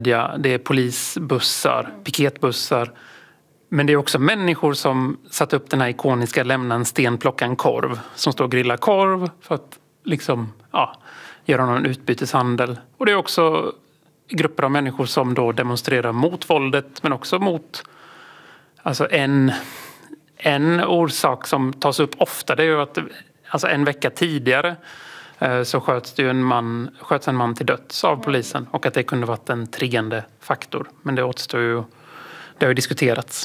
Ja, det är polisbussar, piketbussar. Men det är också människor som satt upp den här ikoniska lämna en sten, plocka en korv. Som står och grillar korv för att liksom, göra någon utbyteshandel. Och det är också grupper av människor som då demonstrerar mot våldet men också mot alltså en orsak som tas upp ofta. Det är ju att alltså en vecka tidigare så sköts en man till döds av polisen och att det kunde varit en triggande faktor. Men det återstår ju, det har ju diskuterats.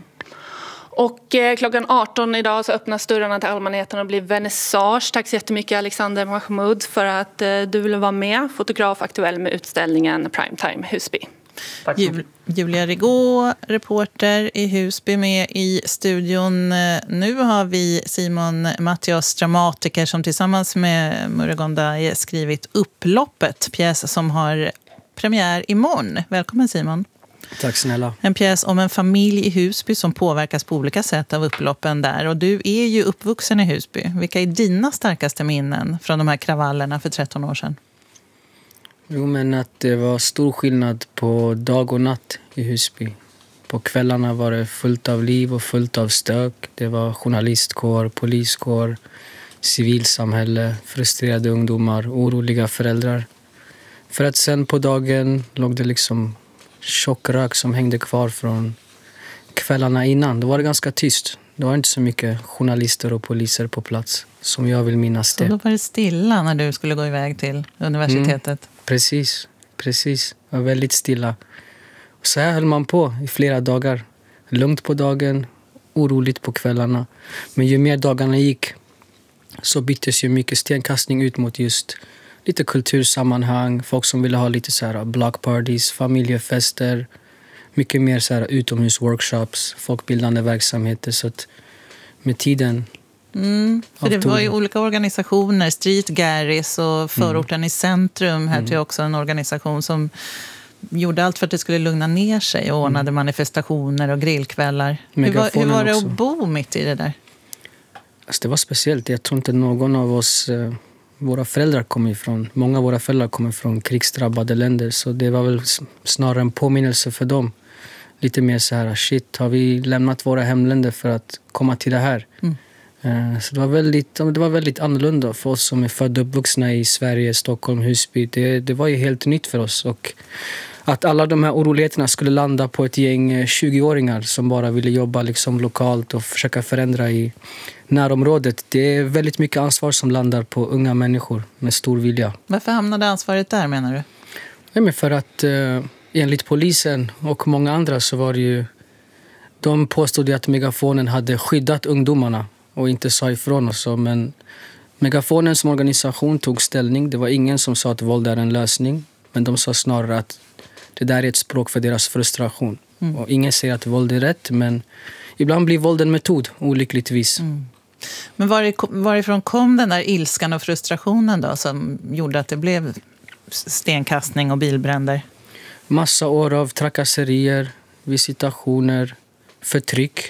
Och klockan 18 idag så öppnas dörrarna till allmänheten och blir vernissage. Tack så jättemycket Alexander Mahmoud för att du ville vara med. Fotograf aktuell med utställningen Primetime Husby. Tack. Julia Rigaud, reporter i Husby, med i studion. Nu har vi Simon Mattias, dramatiker, som tillsammans med Murugonda skrivit Upploppet, pjäs som har premiär imorgon. Välkommen Simon. Tack snälla. En pjäs om en familj i Husby som påverkas på olika sätt av upploppen där. Och du är ju uppvuxen i Husby. Vilka är dina starkaste minnen från de här kravallerna för 13 år sedan? Jo, men att det var stor skillnad på dag och natt i Husby. På kvällarna var det fullt av liv och fullt av stök. Det var journalistkår, poliskår, civilsamhälle, frustrerade ungdomar, oroliga föräldrar. För att sen på dagen låg det liksom tjock rök som hängde kvar från kvällarna innan. Då var det ganska tyst. Det var inte så mycket journalister och poliser på plats som jag vill minnas det. Så då var det stilla när du skulle gå iväg till universitetet? Precis. Det var väldigt stilla. Och så här höll man på i flera dagar. Lugnt på dagen, oroligt på kvällarna. Men ju mer dagarna gick så byttes ju mycket stenkastning ut mot just lite kultursammanhang. Folk som ville ha lite så här block parties, familjefester. Mycket mer så här utomhusworkshops, folkbildande verksamheter. Så att med tiden... för det var ju olika organisationer, Street Garris och Förorten i centrum hette ju också en organisation som gjorde allt för att det skulle lugna ner sig och ordnade manifestationer och grillkvällar. Hur var det att bo mitt i det där? Alltså det var speciellt. Jag tror inte någon av oss, många av våra föräldrar kommer från krigsdrabbade länder, så det var väl snarare en påminnelse för dem. Lite mer så här, shit, har vi lämnat våra hemländer för att komma till det här? Så det var väldigt annorlunda för oss som är födda och uppvuxna i Sverige, Stockholm, Husby. Det var ju helt nytt för oss. Och att alla de här oroligheterna skulle landa på ett gäng 20-åringar som bara ville jobba liksom lokalt och försöka förändra i närområdet. Det är väldigt mycket ansvar som landar på unga människor med stor vilja. Varför hamnade ansvaret där, menar du? Ja, men för att enligt polisen och många andra så var det ju... De påstod att megafonen hade skyddat ungdomarna och inte sa ifrån oss. Men megafonen som organisation tog ställning. Det var ingen som sa att våld är en lösning. Men de sa snarare att det där är ett språk för deras frustration. Och ingen säger att våld är rätt, men ibland blir våld en metod, olyckligtvis. Men varifrån kom den där ilskan och frustrationen då som gjorde att det blev stenkastning och bilbränder? Massa år av trakasserier, visitationer, förtryck,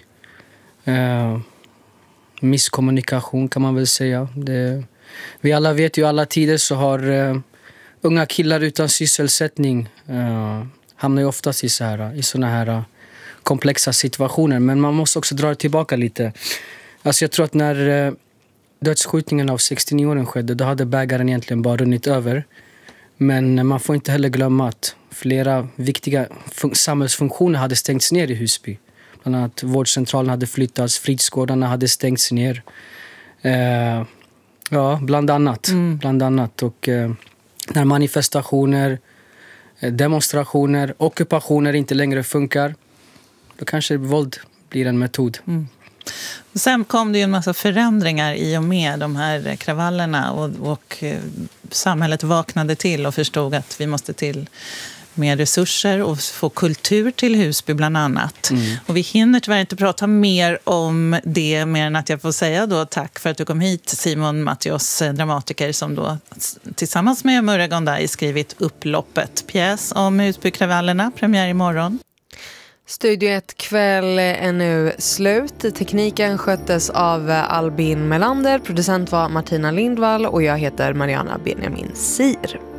misskommunikation kan man väl säga. Vi alla vet ju, alla tider så har unga killar utan sysselsättning hamnar ju oftast i såna här komplexa situationer. Men man måste också dra det tillbaka lite. Alltså jag tror att när dödsskjutningen av 69-åringen skedde, då hade bägaren egentligen bara runnit över. Men man får inte heller glömma att flera viktiga samhällsfunktioner hade stängts ner i Husby. Bland annat vårdcentralen hade flyttats, fritidsgårdarna hade stängts ner. Bland annat. Och när manifestationer, demonstrationer, ockupationer inte längre funkar, då kanske våld blir en metod. Sen kom det ju en massa förändringar i och med de här kravallerna och samhället vaknade till och förstod att vi måste till mer resurser och få kultur till Husby bland annat. Och vi hinner tyvärr inte prata mer om det, mer än att jag får säga då tack för att du kom hit, Simon Mattias, dramatiker som då tillsammans med Murugonda skrivit Upploppet, pjäs om Husbykravallerna, premiär imorgon. Studio 1 kväll är nu slut. Tekniken sköttes av Albin Melander, producent var Martina Lindvall och jag heter Mariana Benjamin Sir.